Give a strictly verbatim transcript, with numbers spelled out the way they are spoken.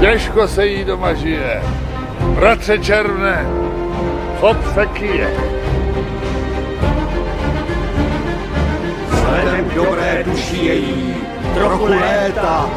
Těžko se jí doma žije. Bratře Červné, fot fekie. Vzhledem k dobré duši její trochu léta